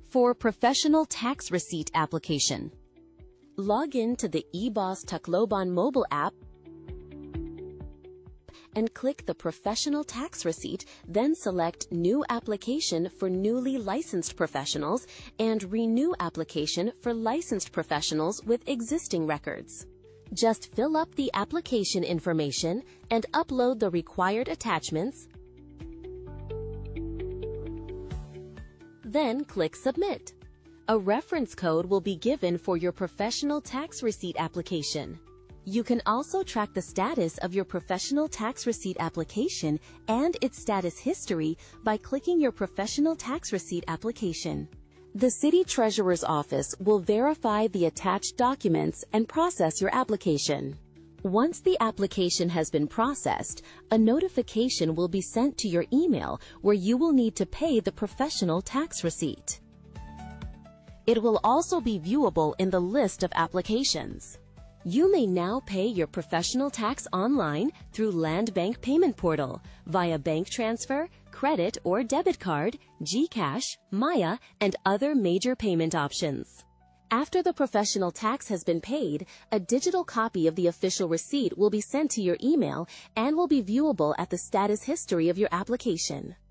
For Professional Tax Receipt Application, log in to the eBOS Tacloban mobile app and click the Professional Tax Receipt, then select New Application for newly licensed professionals and Renew Application for licensed professionals with existing records. Just fill up the application information and upload the required attachments. Then click Submit. A reference code will be given for your professional tax receipt application. You can also track the status of your professional tax receipt application and its status history by clicking your professional tax receipt application. The City Treasurer's Office will verify the attached documents and process your application. Once the application has been processed, a notification will be sent to your email where you will need to pay the professional tax receipt. It will also be viewable in the list of applications. You may now pay your professional tax online through Land Bank Payment Portal, via bank transfer, credit or debit card, GCash, Maya, and other major payment options. After the professional tax has been paid, a digital copy of the official receipt will be sent to your email and will be viewable at the status history of your application.